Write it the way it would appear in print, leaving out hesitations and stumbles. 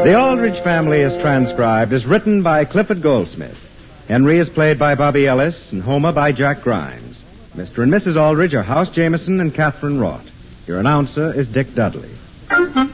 The Aldrich Family is transcribed as written by Clifford Goldsmith. Henry is played by Bobby Ellis and Homer by Jack Grimes. Mr. and Mrs. Aldrich are House Jameson and Catherine Roth. Your announcer is Dick Dudley.